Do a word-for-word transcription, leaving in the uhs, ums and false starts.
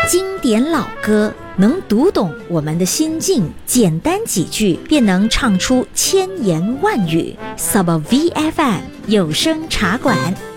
经典老歌，能读懂我们的心境，简单几句便能唱出千言万语。Sub V F M 有声茶馆。